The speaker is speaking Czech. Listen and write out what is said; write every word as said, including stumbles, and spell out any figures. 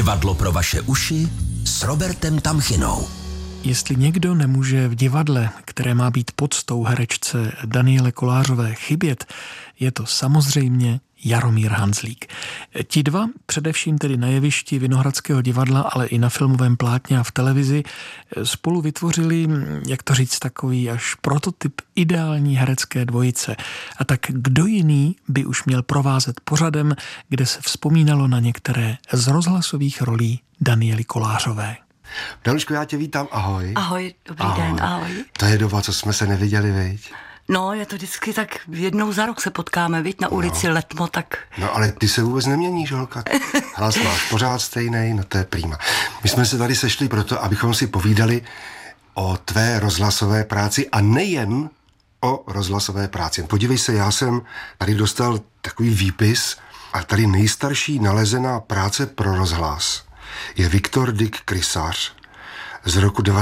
Divadlo pro vaše uši s Robertem Tamchinou. Jestli někdo nemůže v divadle, které má být poctou herečce Daniele Kolářové, chybět, je to samozřejmě Jaromír Hanzlík. Ti dva, především tedy na jevišti Vinohradského divadla, ale i na filmovém plátně a v televizi, spolu vytvořili, jak to říct, takový až prototyp ideální herecké dvojice. A tak kdo jiný by už měl provázet pořadem, kde se vzpomínalo na některé z rozhlasových rolí Daniely Kolářové. Danuško, já tě vítám, ahoj. Ahoj, dobrý ahoj. den, ahoj. To je doba, co jsme se neviděli, viď? No, je to vždycky tak, jednou za rok se potkáme, viď, na ulici no. Letmo, tak... No, ale ty se vůbec neměníš, holka. Hlas máš pořád stejnej, no to je prima. My jsme se tady sešli proto, abychom si povídali o tvé rozhlasové práci a nejen o rozhlasové práci. Podívej se, já jsem tady dostal takový výpis a tady nejstarší nalezená práce pro rozhlas je Viktor Dyk Krysař z roku